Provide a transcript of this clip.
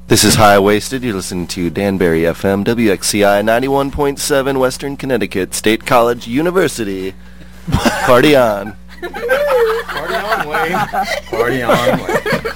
This is High Waisted. You're listening to Danbury FM, WXCI 91.7, Western Connecticut, State College University. Party on. Party on, Wayne. Party on, Wayne.